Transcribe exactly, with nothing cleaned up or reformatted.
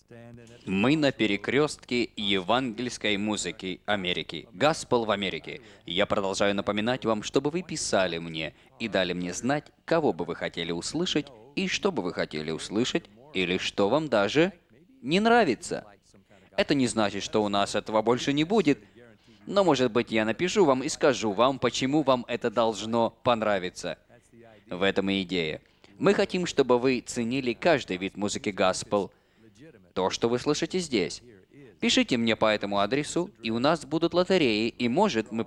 Мы на перекрестке евангельской музыки Америки. Гаспел в Америке. Я продолжаю напоминать вам, чтобы вы писали мне и дали мне знать, кого бы вы хотели услышать, и что бы вы хотели услышать, или что вам даже не нравится. Это не значит, что у нас этого больше не будет, но, может быть, я напишу вам и скажу вам, почему вам это должно понравиться. В этом и идея. Мы хотим, чтобы вы ценили каждый вид музыки Гаспел, то, что вы слышите здесь. Пишите мне по этому адресу, и у нас будут лотереи, и, может, мы